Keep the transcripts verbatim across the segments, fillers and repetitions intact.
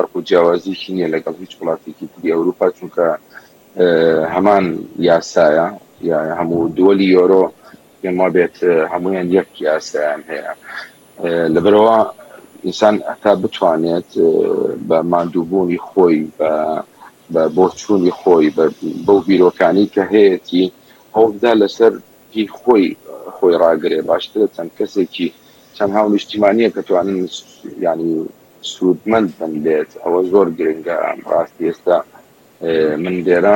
فەرق و جیاوازیی نییە لەگەڵ هیچ وڵاتێکی تری ئەوروپا چونکە هەمان یاسایە یا هەموو دۆلی یۆرۆ پێم وابێت هەمویان یەک یاسایان هەیە لەبەرەوە ئینسان هەتا بتوانێت بە ماندووبوونی خۆی بە بۆچوونی خۆی بەو بیرۆکانی کە هەیەی هەوڵدا لەسەر پێی خۆی خۆی ڕاگرێ باشترە چەند کەسێکی چەند هاو نیشتیمانیە کە توانن ینی سوودمەند بن لێت ئەوە زۆر گرنگە ڕاستی ئێستا من لێرە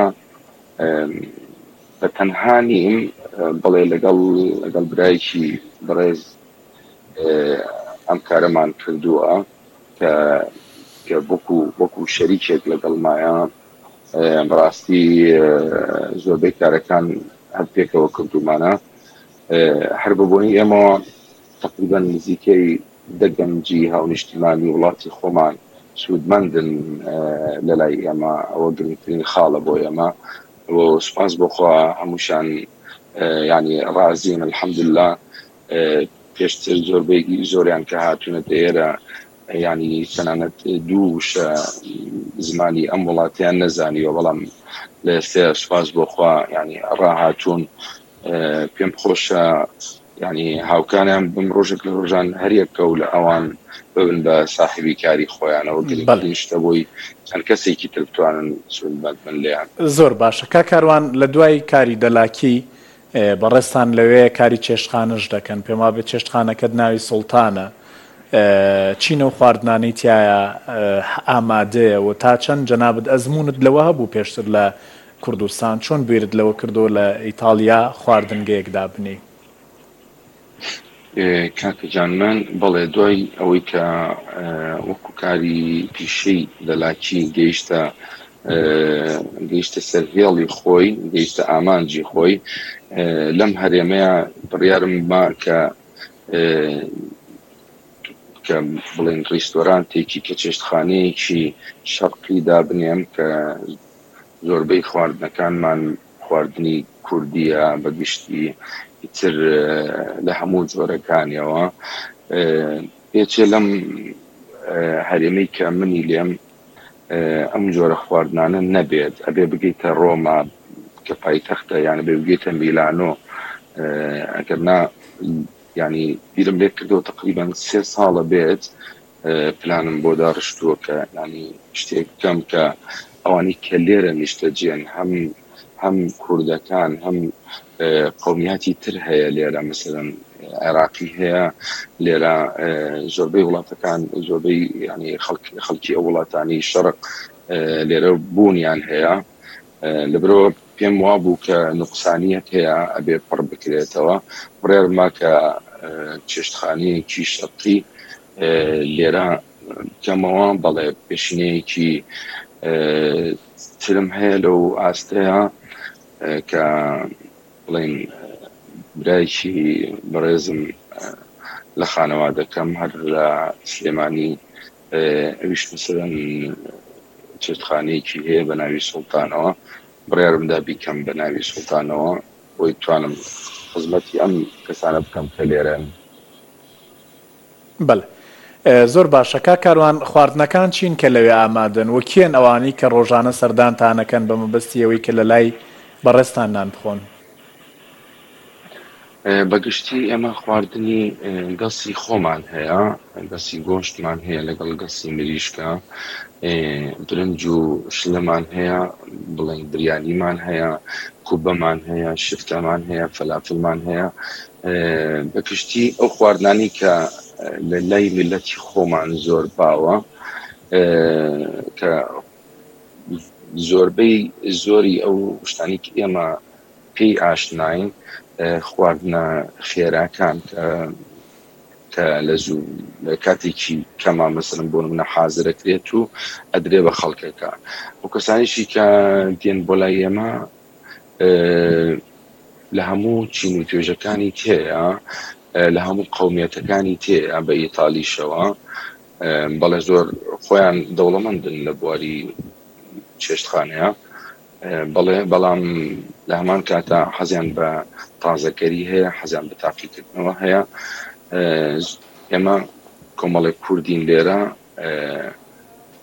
بە تەنها نیم بەڵێ لەگەڵ لەگەڵ برایکی بەڕێز ئەم کارەمان کردووە کە وەکو شەریکێک لەگەڵمایە بەڕاستی زۆربەی کارەکان هەر پێکەوە کردومانە هەر ببوونی ئێمە تقریبا نزیکەی دەگەنجی هاونیشتیمانی وڵاتی خۆمان سوودمەندن لەلای ئێمە ئەوە گرنگترین خاڵە بۆ ئێمە و سوپاس بۆخوا هەمووشان ینی ڕازین الحەمدوللا پێشتر زۆربەی زۆریان کە هاتوونەتە ئێرە ینی تەنانەت دوو شە زمانی ئەم وڵاتیان نەزانیوە بەڵام لە ئێستا سوپاس بۆخوا ینی ڕاهاتوون پێم خۆشە ینی هاوکانیان بم ڕۆژێک لە ڕۆژان هەریەکە و لە ئەوان ببن بە ساحبی کاری خۆیانەوە گرنگترین شتە بۆی چەند کەسێکی تر بتوانن سوودمەند بن لێیان. زۆر باشە کا کاروان لە دوای کاری دەلاکی بەڕێستان لەوەیە کاری چێشتخانەش دەکەن پێم وابێت چێشتخانەکەت ناوی سوڵتانە چینە و خواردنانەی تایە ئامادەیە و تا چەند جەنابەت ئەزمونت لەوە هەبوو پێشتر لە کوردستان چۆن بیرت لەوە کردو لە ئیتالیا خواردنگەیەکدا بنی؟ کاکەجانمان بەڵێ دوای ئەوەی کە وەکو کاری پیشەی دەلاکی گەیشتە گەیشتە سەرهێڵی خۆی گەیشتە ئامانجی خۆی لەم هەرێمەیە بڕیارم ما کە کە بڵێن ڕیستۆرانتێکی کە چێشتخانەیەکی شەرقی دابنێم کە زۆربەی خواردنەکانمان خواردنی کوردیە بەگشتی تر لە هەموو جۆرەکانیەوە پێچێ لەم هەرێمەی کە منی لێم ئەم جۆرە خواردنانە نەبێت ئەبێ بگەیتە ڕۆما کە پایتەختە یان بێ بگەیتە میلانۆ ئەگەرنا ینی بیرم لێ کردەوە تقریبا سێ ساڵە بێت پلانم بۆ داڕشتووە کە ینی شتێک بکەم کە ئەوانی کە لێرە نیشتەجێن هەم هەم کوردەکان هەم قومیاتی تر هەیە لێرە مثلەن عێراقی هەیە لێرە زۆربەی وڵاتەکان زۆربەی ینی خەڵکی ئەو وڵاتانی شەرق لێرە بوونیان هەیە لەبەرەوە پێم وابوو کە نوقسانیەت هەیە ئەبێ پڕ بکرێتەوە بڕێرما کە چێشتخانەیەکی شەرقی لێرە کەمەوە بەڵێ پێشینەیەکی ترم هەیە لەو ئاستەیە کە بڵێن برایکی بەڕێزم لە خانەوادەکەم هەر لە سلێمانی ئەویش مثلەن چێشتخانەیەکی هەیە بە ناوی سوڵتانەوە بڕیارمدا بیکەم بە ناوی سوڵتانەوە بۆی توانم خزمەتی ئەم کەسانە بکەم کە لێرەن. بەڵێ زۆر باشە کا کاروان خواردنەکان چین کە لەوێ ئامادەن و کێن ئەوانی کە ڕۆژانە سەردانتانەکەن بە مەبەستی ئەوەی کە لە لای بەڕێستان نان بخۆن؟ بەگشتی ئێمە خواردنی گەسی خۆمان هەیە گەسی گۆشتمان هەیە لەگەڵ گەسی مریشکە برنج و شلەمان هەیە بڵێن بریانیمان هەیە کوبەمان هەیە شفتەمان هەیە فەلافڵمان هەیە بەگشتی ئەو خواردنانی کە لە لای میلەتی خۆمان زۆر باوە کە زۆربەی زۆری ئەو شتانی کە ئێمە پێی ئاشناین خواردنە خێراکان کە لە زوو کاتێکی کەما مەسەڵەن بۆ نمونە حازرەکرێت و ئەدرێ بە خەڵکەکە و کەسانیشی کە دێن بۆ لای ئێمە لە هەموو چین و توێژەکانی تێیە لە هەموو قەومیەتەکانی تێیە بە ئیتالیشەوە بەڵێ زۆر خۆیان دەوڵەمەندن لە بواری چێشتخانەیە بەڵێ بەڵام لە هەمان کاتە حەزیان بە تازەکەری هەیە حەزیان بە تاقیکردنەوە هەیە ئێمە کۆمەڵێک کوردین لێرە